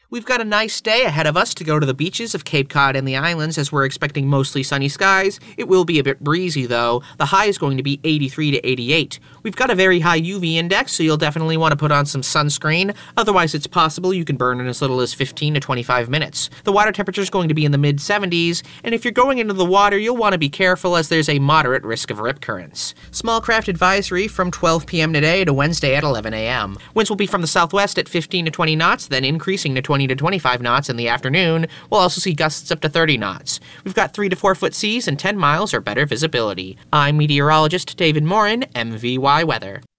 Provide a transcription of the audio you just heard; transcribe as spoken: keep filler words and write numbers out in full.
We've got a nice day ahead of us to go to the beaches of Cape Cod and the islands as we're expecting mostly sunny skies. It will be a bit breezy though. The high is going to be eighty-three to eighty-eight. We've got a very high U V index, so you'll definitely want to put on some sunscreen. Otherwise, it's possible you can burn in as little as fifteen to twenty-five minutes. The water temperature is going to be in the mid seventies, and if you're going into the water, you'll want to be careful as there's a moderate risk of rip currents. Small craft advisory from twelve p m today to Wednesday at eleven a m Winds will be from the southwest at fifteen to twenty knots, then increasing to twenty to twenty-five knots in the afternoon. We'll also see gusts up to thirty knots. We've got three to four foot seas and ten miles or better visibility. I'm meteorologist David Morin, M V Y Weather.